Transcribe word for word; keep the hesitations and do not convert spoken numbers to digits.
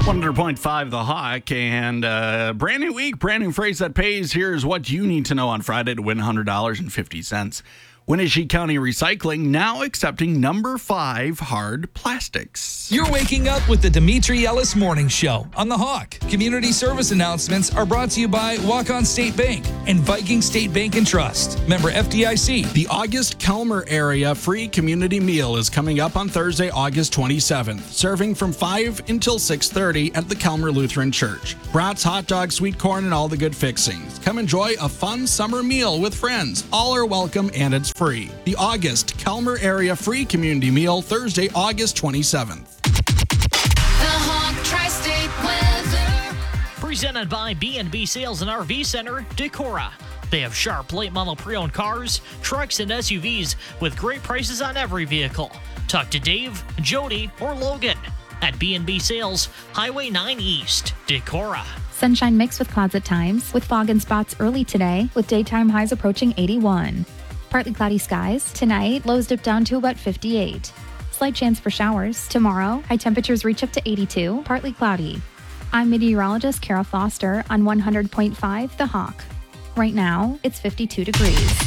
one hundred point five The Hawk, and uh, brand new week, brand new phrase that pays. Here's what you need to know on Friday to win one hundred dollars and fifty cents. Wenatchee County Recycling now accepting number five hard plastics. You're waking up with the Dimitri Ellis Morning Show on The Hawk. Community service announcements are brought to you by Walk-On State Bank and Viking State Bank and Trust. Member F D I C. The August Kelmer area free community meal is coming up on Thursday, August twenty-seventh, serving from five until six thirty at the Kelmer Lutheran Church. Brats, hot dogs, sweet corn, and all the good fixings. Come enjoy a fun summer meal with friends. All are welcome and it's free. The August Kelmer area free community meal, Thursday, August twenty-seventh. The Hawk Tri-State Weather. Presented by B and B Sales and R V Center, Decorah. They have sharp late model pre-owned cars, trucks, and S U Vs with great prices on every vehicle. Talk to Dave, Jody, or Logan at B and B Sales, Highway nine East, Decorah. Sunshine mixed with clouds at times, with fog and spots early today, with daytime highs approaching eighty-one. Partly cloudy skies. Tonight, lows dip down to about fifty-eight. Slight chance for showers. Tomorrow, high temperatures reach up to eighty-two, partly cloudy. I'm meteorologist Kara Foster on one hundred point five The Hawk. Right now, it's fifty-two degrees.